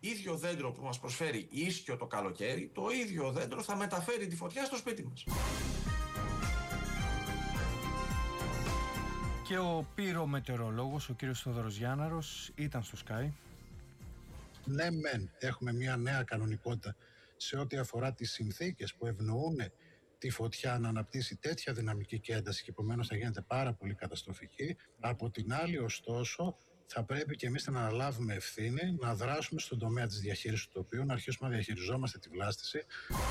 ίδιο δέντρο που μας προσφέρει ίσιο το καλοκαίρι, το ίδιο δέντρο θα μεταφέρει τη φωτιά στο σπίτι μας. Και ο πυρομετεωρολόγος, ο κύριος Θόδωρος Γιάνναρος, ήταν στο Sky. Ναι μεν, έχουμε μια νέα κανονικότητα σε ό,τι αφορά τις συνθήκες που ευνοούν τη φωτιά να αναπτύσσει τέτοια δυναμική και ένταση και επομένως θα γίνεται πάρα πολύ καταστροφική. Από την άλλη, ωστόσο, θα πρέπει και εμείς να αναλάβουμε ευθύνη, να δράσουμε στον τομέα της διαχείρισης του τοπίου, να αρχίσουμε να διαχειριζόμαστε τη βλάστηση.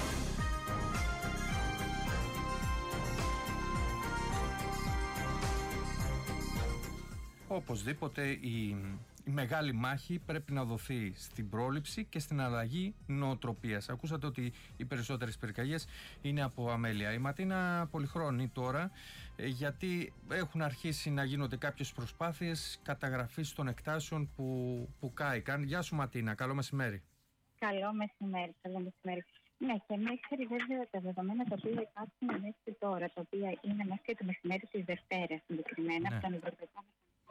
Οπωσδήποτε η μεγάλη μάχη πρέπει να δοθεί στην πρόληψη και στην αλλαγή νοοτροπίας. Ακούσατε ότι οι περισσότερες πυρκαγιές είναι από αμέλεια. Η Ματίνα Πολυχρόνη τώρα, γιατί έχουν αρχίσει να γίνονται κάποιες προσπάθειες καταγραφής των εκτάσεων που κάηκαν. Γεια σου Ματίνα, καλό μεσημέρι. Καλό μεσημέρι. Ναι, και μέχρι βέβαια τα δεδομένα τα οποία υπάρχουν μέχρι τώρα, τα οποία είναι μέχρι το μεσημέρι της Δευτέρας συγκεκριμένα, από τον Ευρωπαϊκό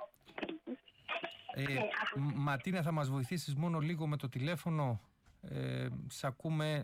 Ματίνα, θα μας βοηθήσεις μόνο λίγο με το τηλέφωνο? Σ' ακούμε.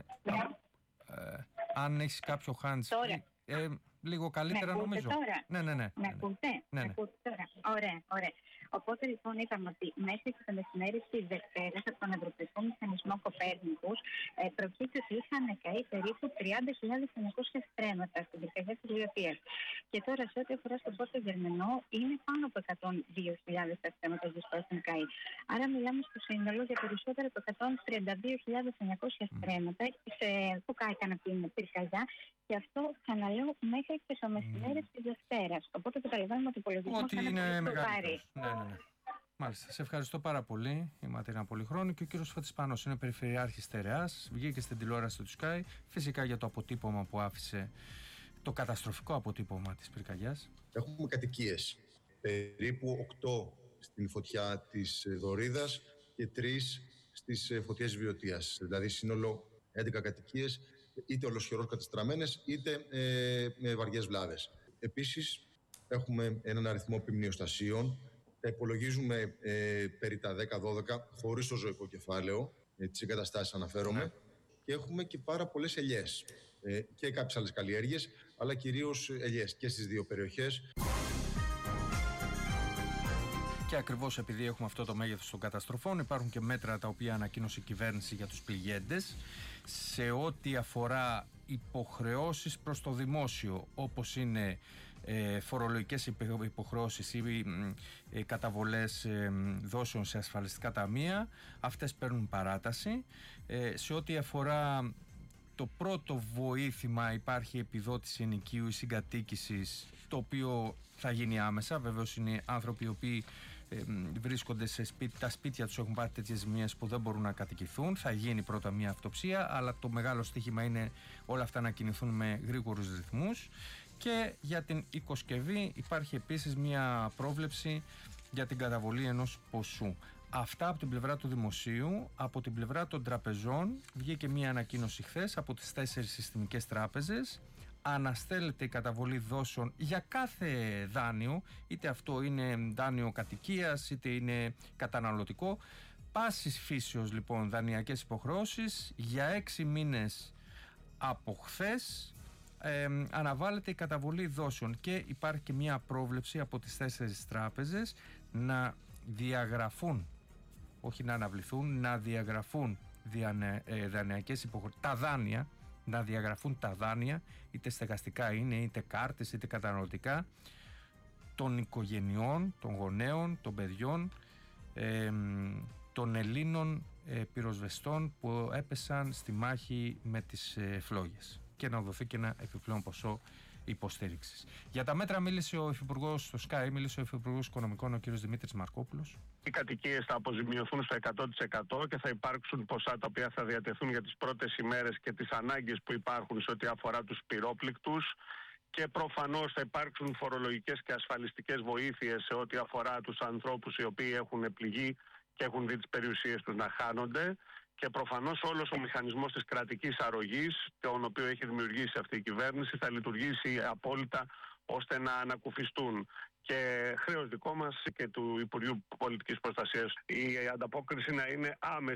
Αν έχεις κάποιο hands λίγο καλύτερα νομίζω. Τώρα. Ναι. Με ακούτε? Ναι. Τώρα. Ωραία. Οπότε λοιπόν είπαμε ότι μέχρι το μεσημέρι της Δευτέρας από τον Ευρωπαϊκό Μηχανισμό Κοπέρνικους προκύπτει ότι είχαν καεί περίπου 30.900 στρέμματα στην πυρκαγιά της Λιωτίας. Και τώρα σε ό,τι αφορά στον Πόρτο Γερμανό είναι πάνω από 102.000 τα στρέμματα που έχουν καεί. Άρα μιλάμε στο σύνολο για περισσότερο από 132.900 στρέμματα που κάηκαν από την πυρκαγιά. Και αυτό ξαναλέω μέχρι και το μεσημέρι της Δευτέρας. Οπότε καταλαβαίνουμε ότι ο υπολογισμός είναι μεγάλο. Ναι. Μάλιστα. Σε ευχαριστώ πάρα πολύ, η Ματίνα Πολυχρόνη. Και ο κύριος Φώτης Πάνος είναι περιφερειάρχης Στερεάς. Βγήκε στην τηλεόραση του Sky. Φυσικά για το αποτύπωμα που άφησε, το καταστροφικό αποτύπωμα της πυρκαγιάς. Έχουμε κατοικίες. Περίπου 8 στην φωτιά της Δωρίδας και 3 στις φωτιές της Βιωτίας. Δηλαδή σύνολο 11 κατοικίες, είτε ολοσχερώς κατεστραμμένες, είτε με βαριές βλάβες. Επίσης, έχουμε έναν αριθμό ποιμνιοστασίων. Τα υπολογίζουμε περί τα 10-12, χωρίς το ζωικό κεφάλαιο, τις εγκαταστάσεις αναφέρομαι. Ναι. Και έχουμε και πάρα πολλές ελιές και κάποιες άλλες καλλιέργειες, αλλά κυρίως ελιές και στις δύο περιοχές. Και ακριβώς επειδή έχουμε αυτό το μέγεθος των καταστροφών, υπάρχουν και μέτρα τα οποία ανακοίνωσε η κυβέρνηση για τους πληγέντες σε ό,τι αφορά υποχρεώσεις προς το δημόσιο, όπως είναι φορολογικές υποχρεώσεις ή καταβολές δόσεων σε ασφαλιστικά ταμεία. Αυτές παίρνουν παράταση. Σε ό,τι αφορά το πρώτο βοήθημα, υπάρχει επιδότηση ενοικίου ή συγκατοίκησης, το οποίο θα γίνει άμεσα. Βεβαίως είναι άνθρωποι οι οποίοι βρίσκονται σε τα σπίτια τους έχουν πάρει τέτοιες ζημίες που δεν μπορούν να κατοικηθούν. Θα γίνει πρώτα μια αυτοψία, αλλά το μεγάλο στοίχημα είναι όλα αυτά να κινηθούν με γρήγορους ρυθμούς. Και για την οικοσκευή υπάρχει επίσης μια πρόβλεψη για την καταβολή ενός ποσού. Αυτά από την πλευρά του δημοσίου. Από την πλευρά των τραπεζών βγήκε μια ανακοίνωση χθες από τις 4 συστημικές τράπεζες. Αναστέλλεται η καταβολή δόσεων για κάθε δάνειο, είτε αυτό είναι δάνειο κατοικίας είτε είναι καταναλωτικό. Πάσης φύσεως λοιπόν δανειακές υποχρεώσεις για 6 μήνες από χθες. Αναβάλλεται η καταβολή δόσεων και υπάρχει και μια πρόβλεψη από τις 4 τράπεζες να διαγραφούν, όχι να αναβληθούν, να διαγραφούν δανειακές υποχρεώσεις, τα δάνεια, να διαγραφούν τα δάνεια, είτε στεγαστικά είναι, είτε κάρτες, είτε καταναλωτικά, των οικογενειών, των γονέων, των παιδιών, των Ελλήνων πυροσβεστών που έπεσαν στη μάχη με τις φλόγες, και να δοθεί και ένα επιπλέον ποσό υποστήριξης. Για τα μέτρα μίλησε ο Υφυπουργός στο Sky, μίλησε ο Υφυπουργός Οικονομικών, ο κ. Δημήτρης Μαρκόπουλος. Οι κατοικίες θα αποζημιωθούν στο 100% και θα υπάρξουν ποσά τα οποία θα διατεθούν για τις πρώτες ημέρες και τις ανάγκες που υπάρχουν σε ό,τι αφορά τους πυρόπληκτους. Και προφανώς θα υπάρξουν φορολογικές και ασφαλιστικές βοήθειες σε ό,τι αφορά τους ανθρώπους οι οποίοι έχουν πληγεί και έχουν δει τις περιουσίες τους να χάνονται. Και προφανώς όλος ο μηχανισμός της κρατικής αρρωγής, τον οποίο έχει δημιουργήσει αυτή η κυβέρνηση, θα λειτουργήσει απόλυτα ώστε να ανακουφιστούν. Και χρέος δικό μας και του Υπουργείου Πολιτικής Προστασίας η ανταπόκριση να είναι άμεση.